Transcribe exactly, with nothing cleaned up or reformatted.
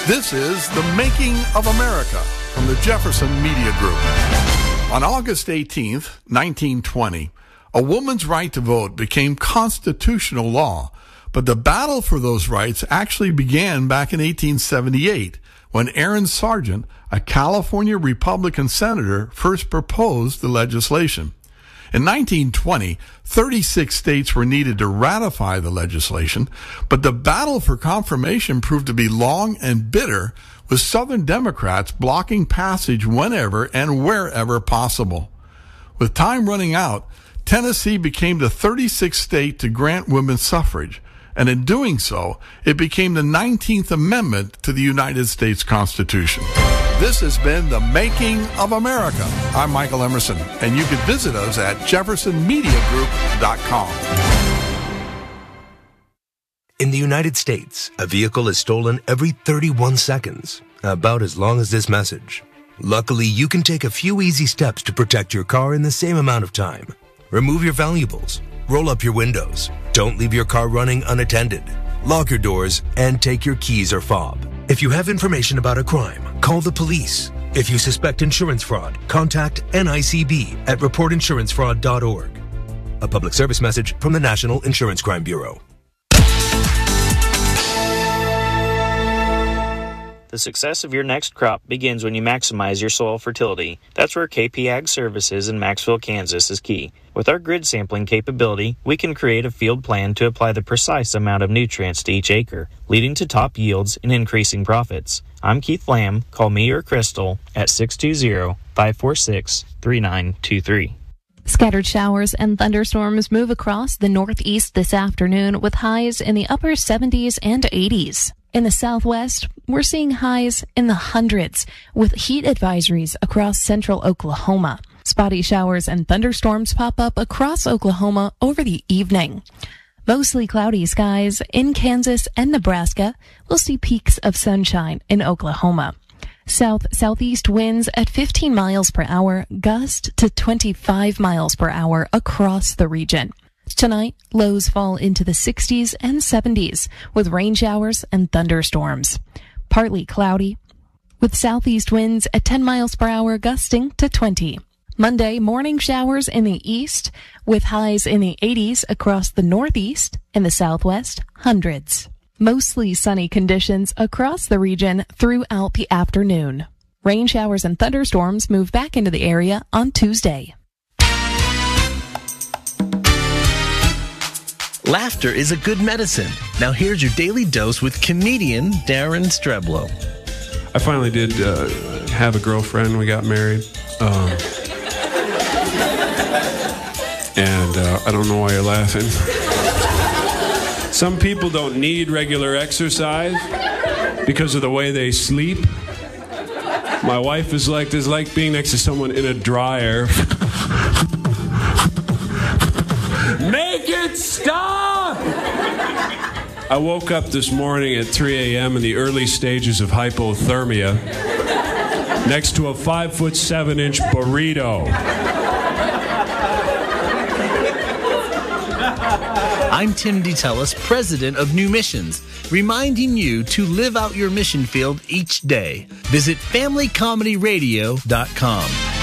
This is The Making of America from the Jefferson Media Group. On August eighteenth, nineteen twenty, a woman's right to vote became constitutional law, but the battle for those rights actually began back in eighteen seventy-eight, when Aaron Sargent, a California Republican senator, first proposed the legislation. In nineteen twenty, thirty-six states were needed to ratify the legislation, but the battle for confirmation proved to be long and bitter, with Southern Democrats blocking passage whenever and wherever possible. With time running out, Tennessee became the thirty-sixth state to grant women's suffrage, and in doing so, it became the nineteenth Amendment to the United States Constitution. This has been The Making of America. I'm Michael Emerson, and you can visit us at jefferson media group dot com. In the United States, a vehicle is stolen every thirty-one seconds, about as long as this message. Luckily, you can take a few easy steps to protect your car in the same amount of time. Remove your valuables, roll up your windows, don't leave your car running unattended, lock your doors, and take your keys or fob. If you have information about a crime, call the police. If you suspect insurance fraud, contact N I C B at report insurance fraud dot org. A public service message from the National Insurance Crime Bureau. The success of your next crop begins when you maximize your soil fertility. That's where K P Ag Services in Maxville, Kansas is key. With our grid sampling capability, we can create a field plan to apply the precise amount of nutrients to each acre, leading to top yields and increasing profits. I'm Keith Lamb. Call me or Crystal at six two zero, five four six, three nine two three. Scattered showers and thunderstorms move across the northeast this afternoon with highs in the upper seventies and eighties. In the southwest, we're seeing highs in the hundreds with heat advisories across central Oklahoma. Spotty showers and thunderstorms pop up across Oklahoma over the evening. Mostly cloudy skies in Kansas and Nebraska. We'll see peaks of sunshine in Oklahoma. South-southeast winds at fifteen miles per hour, gust to twenty-five miles per hour across the region. Tonight, lows fall into the sixties and seventies with rain showers and thunderstorms. Partly cloudy with southeast winds at ten miles per hour, gusting to twenty. Monday, morning showers in the east with highs in the eighties across the northeast. In the southwest, hundreds. Mostly sunny conditions across the region throughout the afternoon. Rain showers and thunderstorms move back into the area on Tuesday. Laughter is a good medicine. Now here's your daily dose with comedian Darren Streblow. I finally did uh, have a girlfriend. We got married. Um, and uh, I don't know why you're laughing. Some people don't need regular exercise because of the way they sleep. My wife is like, this like being next to someone in a dryer. Make it stop! I woke up this morning at three a.m. in the early stages of hypothermia next to a five foot seven inch burrito. I'm Tim DeTellis, president of New Missions, reminding you to live out your mission field each day. Visit family comedy radio dot com.